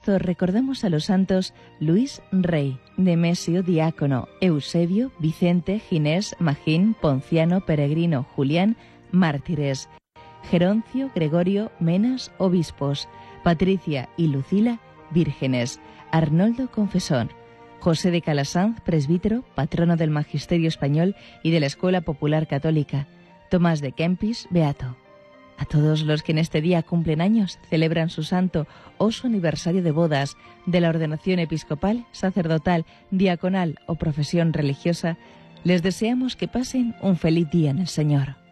agosto recordamos a los santos Luis Rey, Nemesio diácono, Eusebio, Vicente, Ginés, Magín, Ponciano, Peregrino, Julián, mártires, Geroncio, Gregorio, Menas, obispos, Patricia y Lucila, vírgenes, Arnoldo, confesor, José de Calasanz, presbítero, patrono del magisterio español y de la Escuela Popular Católica, Tomás de Kempis, beato. A todos los que en este día cumplen años, celebran su santo o su aniversario de bodas, de la ordenación episcopal, sacerdotal, diaconal o profesión religiosa, les deseamos que pasen un feliz día en el Señor.